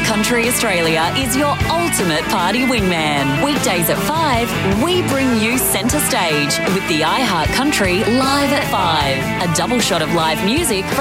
Country Australia is your ultimate party wingman. Weekdays at 5, we bring you centre stage with the iHeart Country Live at 5. A double shot of live music